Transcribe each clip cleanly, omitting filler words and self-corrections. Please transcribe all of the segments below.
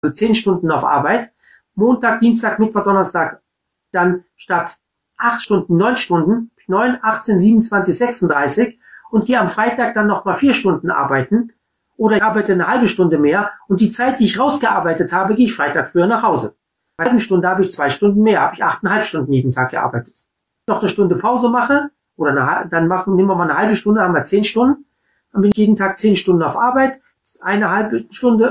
also 10 Stunden auf Arbeit, Montag, Dienstag, Mittwoch, Donnerstag, dann statt 8 Stunden, 9 Stunden, 9, 18, 27, 36 und gehe am Freitag dann nochmal 4 Stunden arbeiten oder ich arbeite eine halbe Stunde mehr und die Zeit, die ich rausgearbeitet habe, gehe ich Freitag früher nach Hause. Bei einer halben Stunde habe ich 2 Stunden mehr, habe ich 8,5 Stunden jeden Tag gearbeitet. Noch eine Stunde Pause mache oder nehmen wir mal eine halbe Stunde, haben wir 10 Stunden, dann bin ich jeden Tag 10 Stunden auf Arbeit, eine halbe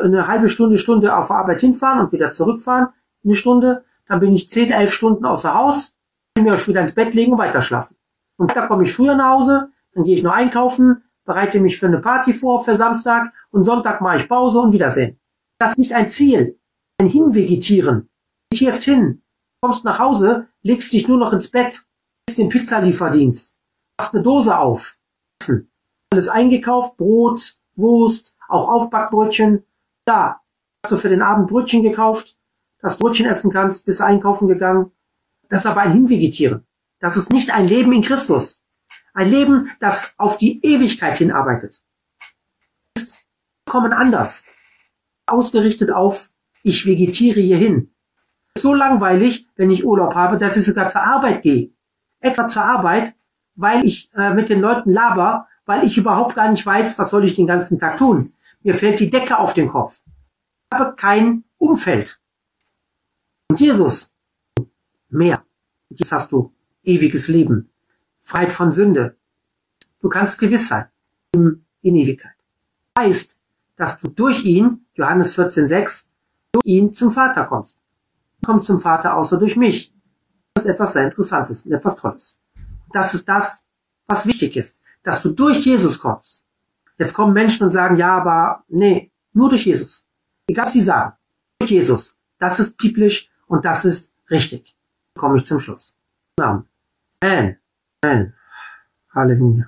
Stunde auf Arbeit hinfahren und wieder zurückfahren, eine Stunde, dann bin ich 10, 11 Stunden außer Haus, kann mir wieder ins Bett legen und weiter schlafen. Und da komme ich früher nach Hause, dann gehe ich noch einkaufen, bereite mich für eine Party vor, für Samstag und Sonntag mache ich Pause und Wiedersehen. Das ist nicht ein Ziel, ein Hinvegetieren. Vegetierst hin, kommst nach Hause, legst dich nur noch ins Bett, gehst den Pizzalieferdienst, machst eine Dose auf, alles eingekauft, Brot, Wurst, auch Aufbackbrötchen, da hast du für den Abend Brötchen gekauft, dass du Brötchen essen kannst, bist einkaufen gegangen. Das ist aber ein Hinvegetieren. Das ist nicht ein Leben in Christus. Ein Leben, das auf die Ewigkeit hinarbeitet. Das ist vollkommen anders. Ausgerichtet auf, ich vegetiere hierhin. Es ist so langweilig, wenn ich Urlaub habe, dass ich sogar zur Arbeit gehe. Extra zur Arbeit, weil ich mit den Leuten laber, weil ich überhaupt gar nicht weiß, was soll ich den ganzen Tag tun. Mir fällt die Decke auf den Kopf. Ich habe kein Umfeld. Und Jesus, mehr. Jetzt hast du ewiges Leben, Freiheit von Sünde. Du kannst gewiss sein in Ewigkeit. Das heißt, dass du durch ihn, Johannes 14,6, durch ihn zum Vater kommst. Du kommst zum Vater außer durch mich. Das ist etwas sehr Interessantes, etwas Tolles. Das ist das, was wichtig ist, dass du durch Jesus kommst. Jetzt kommen Menschen und sagen, ja, aber nee, nur durch Jesus. Egal was sie sagen, durch Jesus. Das ist biblisch und das ist richtig. Komme ich zum Schluss. Amen. Amen. Halleluja.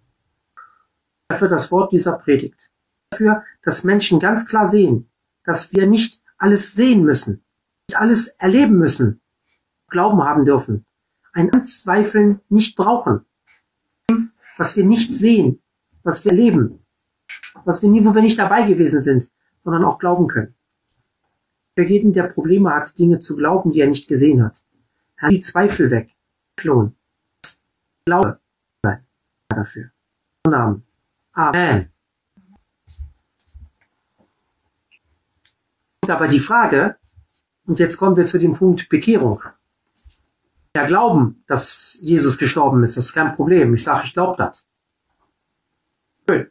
Für das Wort dieser Predigt. Dafür, dass Menschen ganz klar sehen, dass wir nicht alles sehen müssen, nicht alles erleben müssen, Glauben haben dürfen, ein Anzweifeln nicht brauchen, was wir nicht sehen, was wir erleben, wo wir nicht dabei gewesen sind, sondern auch glauben können. Für jeden, der Probleme hat, Dinge zu glauben, die er nicht gesehen hat, hat die Zweifel weg, flohen. Glaube sei dafür. Amen. Amen. Und aber die Frage, und jetzt kommen wir zu dem Punkt Bekehrung. Ja, glauben, dass Jesus gestorben ist, das ist kein Problem. Ich sage, ich glaube das. Schön.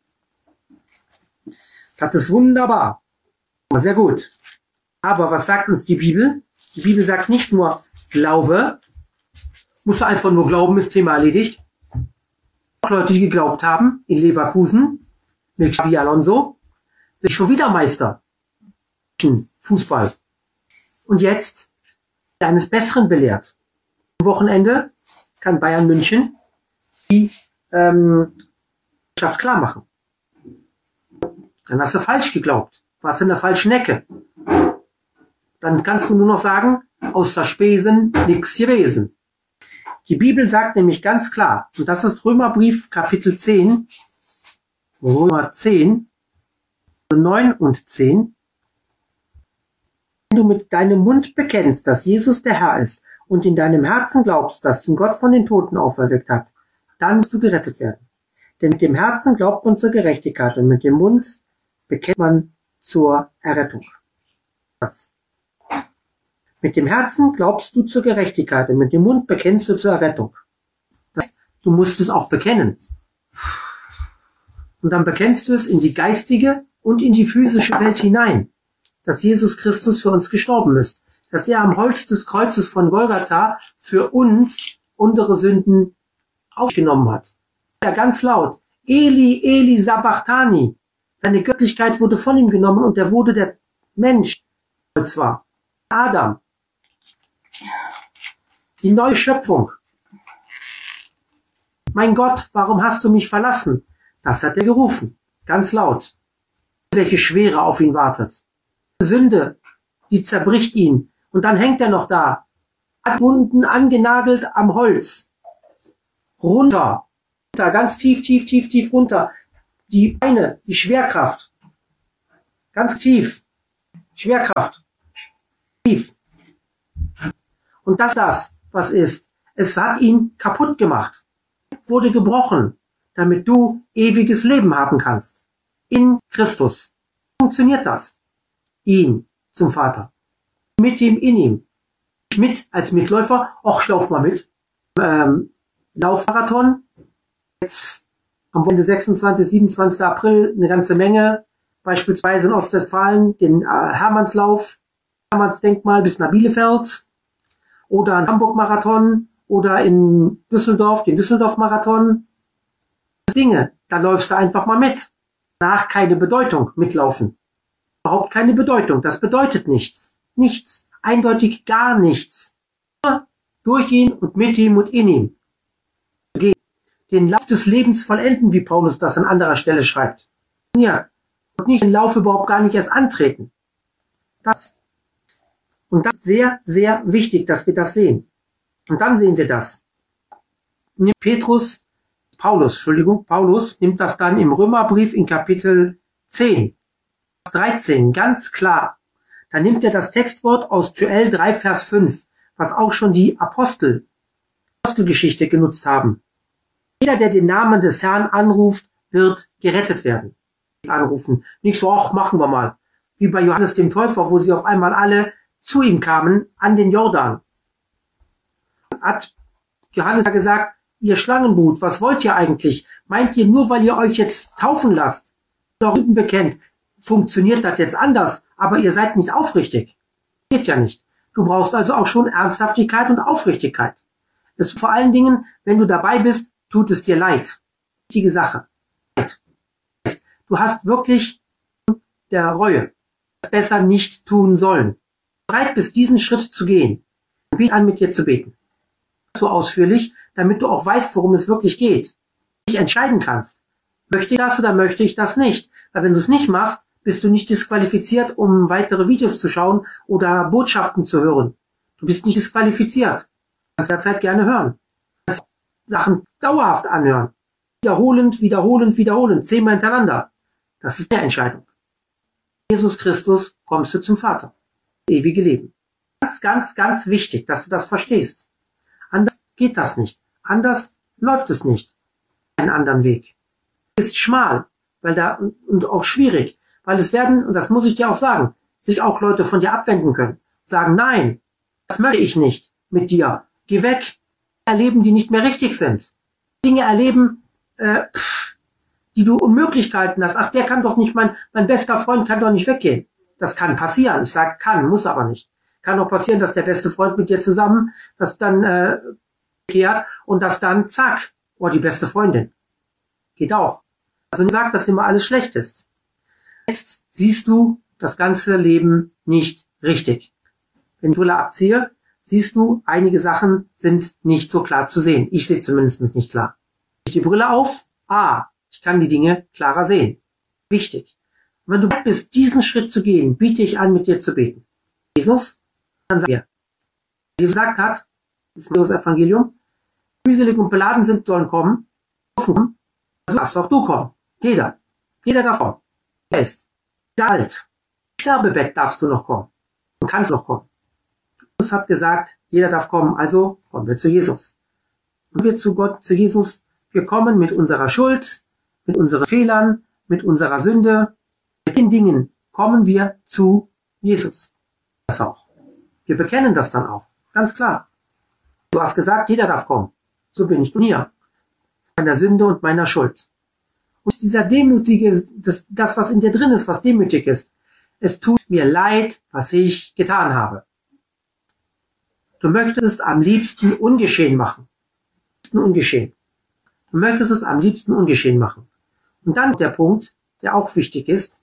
Das ist wunderbar. Sehr gut. Aber was sagt uns die Bibel? Die Bibel sagt nicht nur Glaube, musst du einfach nur glauben, ist Thema erledigt. Auch Leute, die geglaubt haben, in Leverkusen, mit Xavi Alonso, sind schon wieder Meister. Fußball. Und jetzt eines Besseren belehrt. Am Wochenende kann Bayern München die Mannschaft klar machen. Dann hast du falsch geglaubt. Warst in der falschen Ecke. Dann kannst du nur noch sagen, aus der Spesen nix gewesen. Die Bibel sagt nämlich ganz klar, und das ist Römerbrief Kapitel 10, Römer 10, 9 und 10, wenn du mit deinem Mund bekennst, dass Jesus der Herr ist und in deinem Herzen glaubst, dass ihn Gott von den Toten auferweckt hat, dann wirst du gerettet werden. Denn mit dem Herzen glaubt man zur Gerechtigkeit und mit dem Mund bekennt man zur Errettung. Mit dem Herzen glaubst du zur Gerechtigkeit und mit dem Mund bekennst du zur Errettung. Du musst es auch bekennen. Und dann bekennst du es in die geistige und in die physische Welt hinein, dass Jesus Christus für uns gestorben ist, dass er am Holz des Kreuzes von Golgatha für uns unsere Sünden aufgenommen hat. Ja, ganz laut, Eli, Eli, Sabachthani. Seine Göttlichkeit wurde von ihm genommen und er wurde der Mensch, und zwar Adam. Die neue Schöpfung. Mein Gott, warum hast du mich verlassen? Das hat er gerufen, ganz laut. Welche Schwere auf ihn wartet. Sünde, die zerbricht ihn. Und dann hängt er noch da, abgebunden, angenagelt am Holz. Runter, ganz tief runter. Die Beine, die Schwerkraft. Ganz tief. Schwerkraft. Tief. Und das, was ist. Es hat ihn kaputt gemacht. Wurde gebrochen, damit du ewiges Leben haben kannst. In Christus. Funktioniert das? Ihn zum Vater. Mit ihm, in ihm. Mit als Mitläufer. Och, ich lauf mal mit. Laufmarathon. Jetzt am Wochenende 26, 27. April eine ganze Menge. Beispielsweise in Ostwestfalen den Hermannslauf, Hermannsdenkmal bis nach Bielefeld. Oder ein Hamburg-Marathon. Oder in Düsseldorf, den Düsseldorf-Marathon. Dinge, da läufst du einfach mal mit. Danach keine Bedeutung, mitlaufen. Überhaupt keine Bedeutung, das bedeutet nichts. Nichts, eindeutig gar nichts. Nur durch ihn und mit ihm und in ihm. Den Lauf des Lebens vollenden, wie Paulus das an anderer Stelle schreibt. Ja, und nicht den Lauf überhaupt gar nicht erst antreten. Und das ist sehr, sehr wichtig, dass wir das sehen. Und dann sehen wir das. Paulus nimmt das dann im Römerbrief in Kapitel 10, Vers 13, ganz klar. Da nimmt er das Textwort aus Joel 3, Vers 5, was auch schon die Apostelgeschichte genutzt haben. Jeder, der den Namen des Herrn anruft, wird gerettet werden. Anrufen. Nicht so, ach, machen wir mal. Wie bei Johannes dem Täufer, wo sie auf einmal alle zu ihm kamen, an den Jordan. Hat Johannes gesagt, ihr Schlangenbrut, was wollt ihr eigentlich? Meint ihr, nur weil ihr euch jetzt taufen lasst, oder Sünden bekennt, funktioniert das jetzt anders, aber ihr seid nicht aufrichtig? Geht ja nicht. Du brauchst also auch schon Ernsthaftigkeit und Aufrichtigkeit. Es vor allen Dingen, wenn du dabei bist, tut es dir leid. Wichtige Sache. Du hast wirklich der Reue besser nicht tun sollen. Bereit bist, diesen Schritt zu gehen. Biete an, mit dir zu beten. So ausführlich, damit du auch weißt, worum es wirklich geht. Dich entscheiden kannst. Möchte ich das oder möchte ich das nicht? Weil wenn du es nicht machst, bist du nicht disqualifiziert, um weitere Videos zu schauen oder Botschaften zu hören. Du bist nicht disqualifiziert. Du kannst derzeit gerne hören. Du kannst Sachen dauerhaft anhören. Wiederholend, 10-mal hintereinander. Das ist eine Entscheidung. Jesus Christus kommst du zum Vater. Das ewige Leben. Ganz, ganz, ganz wichtig, dass du das verstehst. Anders geht das nicht. Anders läuft es nicht. Einen anderen Weg. Ist schmal, und auch schwierig, weil es werden, und das muss ich dir auch sagen, sich auch Leute von dir abwenden können. Sagen, nein, das möchte ich nicht mit dir. Geh weg. Erleben, die nicht mehr richtig sind. Dinge erleben, die du um Möglichkeiten hast. Ach, der kann doch nicht, mein bester Freund kann doch nicht weggehen. Das kann passieren. Ich sage kann, muss aber nicht. Kann auch passieren, dass der beste Freund mit dir zusammen, das dann kehrt und das dann zack, die beste Freundin. Geht auch. Also nicht sagt, dass immer alles schlecht ist. Jetzt siehst du das ganze Leben nicht richtig. Wenn ich die Brille abziehe, siehst du, einige Sachen sind nicht so klar zu sehen. Ich sehe zumindest nicht klar. Ich die Brille auf, ich kann die Dinge klarer sehen. Wichtig. Und wenn du bereit bist, diesen Schritt zu gehen, biete ich an, mit dir zu beten. Jesus, dann sag mir, wie Jesus gesagt hat, das ist das Evangelium, mühselig und beladen sind, sollen kommen, also darfst auch du kommen. Jeder darf kommen. Er ist alt. Sterbebett darfst du noch kommen. Du kannst noch kommen. Jesus hat gesagt, jeder darf kommen, also kommen wir zu Jesus. Und wir zu Gott, zu Jesus, wir kommen mit unserer Schuld, mit unseren Fehlern, mit unserer Sünde, mit den Dingen kommen wir zu Jesus. Das auch. Wir bekennen das dann auch. Ganz klar. Du hast gesagt, jeder darf kommen. So bin ich hier. Meiner Sünde und meiner Schuld. Und dieser demütige, das was in dir drin ist, was demütig ist, es tut mir leid, was ich getan habe. Du möchtest es am liebsten ungeschehen machen. Ungeschehen. Du möchtest es am liebsten ungeschehen machen. Und dann der Punkt, der auch wichtig ist,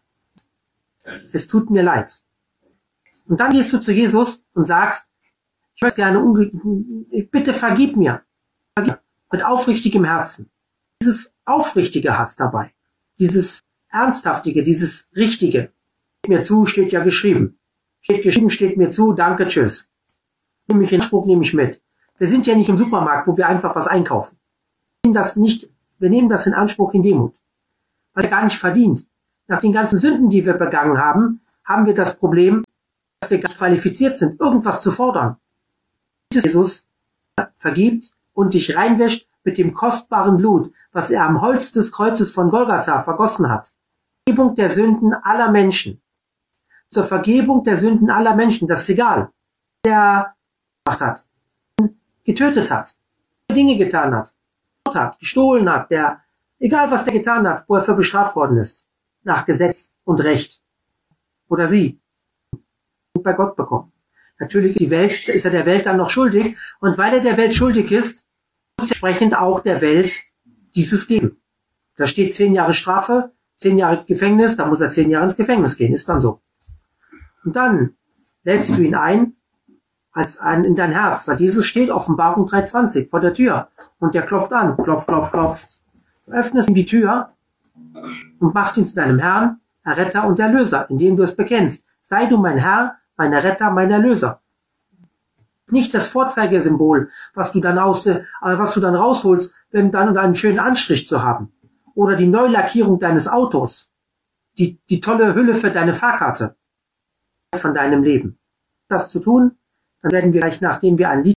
es tut mir leid. Und dann gehst du zu Jesus und sagst, ich möchte gerne, bitte vergib mir. Mit aufrichtigem Herzen. Dieses Aufrichtige hast dabei. Dieses Ernsthaftige, dieses Richtige. Steht mir zu, steht ja geschrieben. Steht geschrieben, steht mir zu, danke, tschüss. Nehme ich in Anspruch, nehme ich mit. Wir sind ja nicht im Supermarkt, wo wir einfach was einkaufen. Wir nehmen das in Anspruch in Demut. Weil er gar nicht verdient. Nach den ganzen Sünden, die wir begangen haben, haben wir das Problem, dass wir gar nicht qualifiziert sind, irgendwas zu fordern. Jesus vergibt und dich reinwäscht mit dem kostbaren Blut, was er am Holz des Kreuzes von Golgatha vergossen hat. Vergebung der Sünden aller Menschen. Zur Vergebung der Sünden aller Menschen, das ist egal, der gemacht hat, getötet hat, Dinge getan hat, gestohlen hat, der, egal was der getan hat, wo er für bestraft worden ist, nach Gesetz und Recht, oder sie, und bei Gott bekommen. Natürlich ist er der Welt dann noch schuldig, und weil er der Welt schuldig ist, muss er entsprechend auch der Welt dieses geben. Da steht 10 Jahre Strafe, 10 Jahre Gefängnis, dann muss er 10 Jahre ins Gefängnis gehen, ist dann so. Und dann lädst du ihn ein, in dein Herz, weil Jesus steht, Offenbarung 3,20, vor der Tür, und der klopft an, klopft. Du öffnest ihm die Tür und machst ihn zu deinem Herrn, Erretter und Erlöser, indem du es bekennst. Sei du mein Herr, mein Erretter, mein Erlöser. Nicht das Vorzeigesymbol, was du dann rausholst, um einen schönen Anstrich zu haben. Oder die Neulackierung deines Autos. Die tolle Hülle für deine Fahrkarte. Von deinem Leben. Das zu tun, dann werden wir gleich, nachdem wir ein Lied